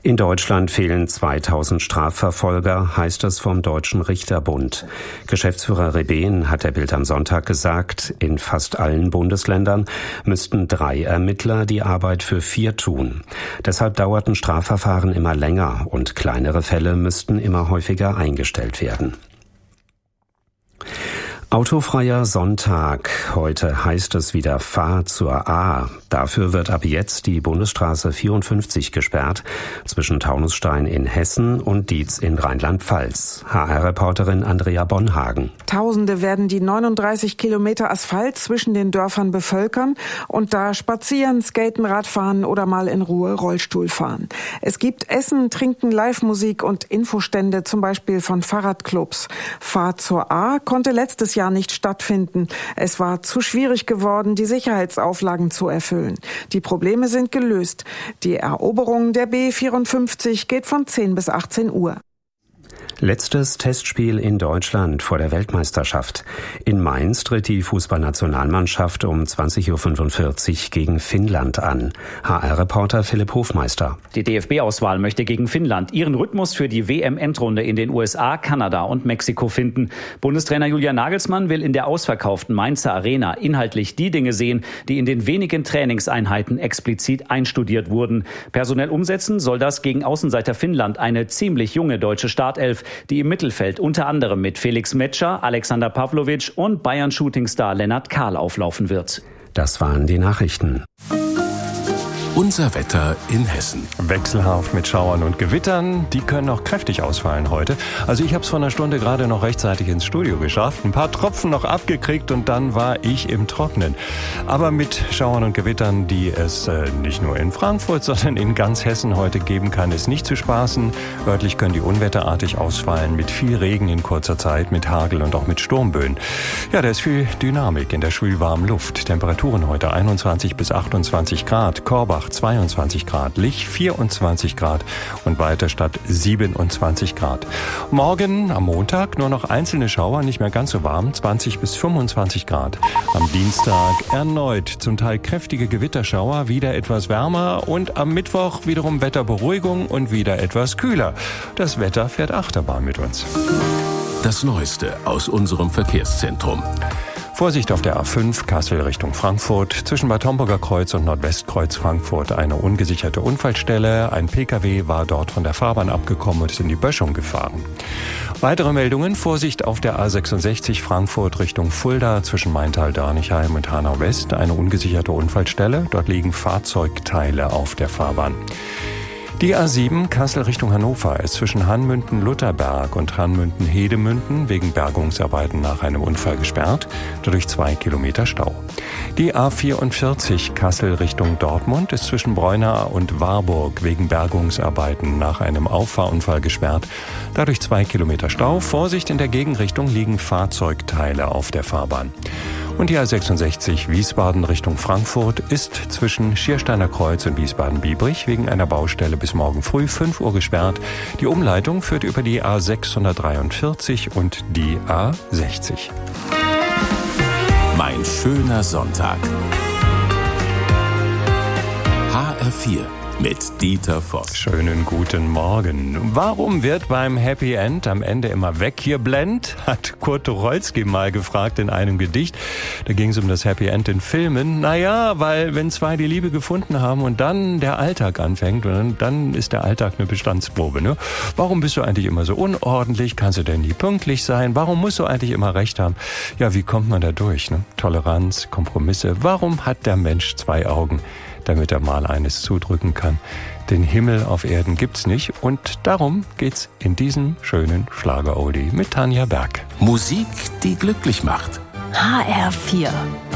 In Deutschland fehlen 2000 Strafverfolger, heißt es vom Deutschen Richterbund. Geschäftsführer Rebehn hat der Bild am Sonntag gesagt, in fast allen Bundesländern müssten 3 Ermittler die Arbeit für 4 tun. Deshalb dauerten Strafverfahren immer länger und kleinere Fälle müssten immer häufiger eingestellt werden. Autofreier Sonntag. Heute heißt es wieder Fahr zur A. Dafür wird ab jetzt die Bundesstraße 54 gesperrt zwischen Taunusstein in Hessen und Dietz in Rheinland-Pfalz. HR-Reporterin Andrea Bonhagen. Tausende werden die 39 Kilometer Asphalt zwischen den Dörfern bevölkern und da spazieren, skaten, Radfahren oder mal in Ruhe Rollstuhl fahren. Es gibt Essen, Trinken, Live-Musik und Infostände, zum Beispiel von Fahrradclubs. Fahr zur A konnte letztes Jahr nicht stattfinden. Es war zu schwierig geworden, die Sicherheitsauflagen zu erfüllen. Die Probleme sind gelöst. Die Eroberung der B54 geht von 10 bis 18 Uhr. Letztes Testspiel in Deutschland vor der Weltmeisterschaft. In Mainz tritt die Fußballnationalmannschaft um 20.45 Uhr gegen Finnland an. HR-Reporter Philipp Hofmeister. Die DFB-Auswahl möchte gegen Finnland ihren Rhythmus für die WM-Endrunde in den USA, Kanada und Mexiko finden. Bundestrainer Julian Nagelsmann will in der ausverkauften Mainzer Arena inhaltlich die Dinge sehen, die in den wenigen Trainingseinheiten explizit einstudiert wurden. Personell umsetzen soll das gegen Außenseiter Finnland eine ziemlich junge deutsche Startelf, die im Mittelfeld unter anderem mit Felix Metscher, Alexander Pavlovic und Bayern-Shootingstar Lennart Kahl auflaufen wird. Das waren die Nachrichten. Unser Wetter in Hessen. Wechselhaft mit Schauern und Gewittern, die können auch kräftig ausfallen heute. Also ich habe es vor einer Stunde gerade noch rechtzeitig ins Studio geschafft, ein paar Tropfen noch abgekriegt und dann war ich im Trocknen. Aber mit Schauern und Gewittern, die es nicht nur in Frankfurt, sondern in ganz Hessen heute geben kann, ist nicht zu spaßen. Örtlich können die unwetterartig ausfallen mit viel Regen in kurzer Zeit, mit Hagel und auch mit Sturmböen. Ja, da ist viel Dynamik in der schwülwarmen Luft. Temperaturen heute 21 bis 28 Grad, Korbach 22 Grad, Lich 24 Grad und Weiterstadt 27 Grad. Morgen am Montag nur noch einzelne Schauer, nicht mehr ganz so warm, 20 bis 25 Grad. Am Dienstag erneut zum Teil kräftige Gewitterschauer, wieder etwas wärmer und am Mittwoch wiederum Wetterberuhigung und wieder etwas kühler. Das Wetter fährt Achterbahn mit uns. Das Neueste aus unserem Verkehrszentrum. Vorsicht auf der A5 Kassel Richtung Frankfurt. Zwischen Bad Homburger Kreuz und Nordwestkreuz Frankfurt eine ungesicherte Unfallstelle. Ein Pkw war dort von der Fahrbahn abgekommen und ist in die Böschung gefahren. Weitere Meldungen. Vorsicht auf der A66 Frankfurt Richtung Fulda zwischen Maintal-Dörnigheim und Hanau-West. Eine ungesicherte Unfallstelle. Dort liegen Fahrzeugteile auf der Fahrbahn. Die A7 Kassel Richtung Hannover ist zwischen Hanmünden-Lutherberg und Hanmünden-Hedemünden wegen Bergungsarbeiten nach einem Unfall gesperrt, dadurch 2 Kilometer Stau. Die A44 Kassel Richtung Dortmund ist zwischen Breunau und Warburg wegen Bergungsarbeiten nach einem Auffahrunfall gesperrt, dadurch 2 Kilometer Stau. Vorsicht, in der Gegenrichtung liegen Fahrzeugteile auf der Fahrbahn. Und die A66 Wiesbaden Richtung Frankfurt ist zwischen Schiersteiner Kreuz und Wiesbaden-Biebrich wegen einer Baustelle bis morgen früh 5 Uhr gesperrt. Die Umleitung führt über die A643 und die A60. Mein schöner Sonntag. HR4 mit Dieter Voss. Schönen guten Morgen. Warum wird beim Happy End am Ende immer weg hier blend? Hat Kurt Tucholsky mal gefragt in einem Gedicht. Da ging es um das Happy End in Filmen. Naja, weil wenn 2 die Liebe gefunden haben und dann der Alltag anfängt, dann ist der Alltag eine Bestandsprobe. Ne? Warum bist du eigentlich immer so unordentlich? Kannst du denn nie pünktlich sein? Warum musst du eigentlich immer recht haben? Ja, wie kommt man da durch? Ne? Toleranz, Kompromisse. Warum hat der Mensch 2 Augen? Damit er mal eines zudrücken kann. Den Himmel auf Erden gibt's nicht und darum geht's in diesem schönen Schlager-Oldie mit Tanja Berg. Musik, die glücklich macht. HR4